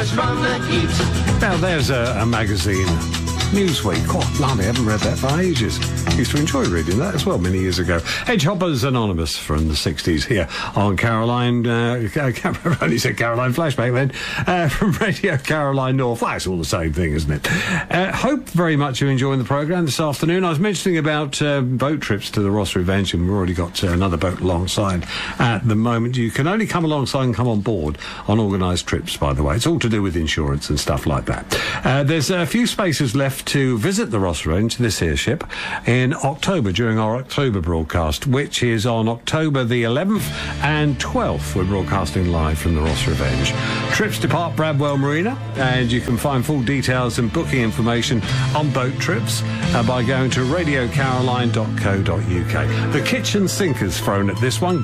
us from the heat. Now there's a magazine, Newsweek. Oh, blimey, I haven't read that for ages. Used to enjoy reading that as well many years ago. Hedgehoppers Anonymous from the 60s here on Caroline, I only said Caroline Flashback then, from Radio Caroline North. Well, it's all the same thing, isn't it? Hope very much you're enjoying the programme this afternoon. I was mentioning about boat trips to the Ross Revenge, and we've already got another boat alongside at the moment. You can only come alongside and come on board on organised trips, by the way. It's all to do with insurance and stuff like that. There's a few spaces left to visit the Ross Revenge, this here ship, in October, during our October broadcast, which is on October the 11th and 12th. We're broadcasting live from the Ross Revenge. Trips depart Bradwell Marina, and you can find full details and booking information on boat trips by going to radiocaroline.co.uk. The kitchen sinker's thrown at this one.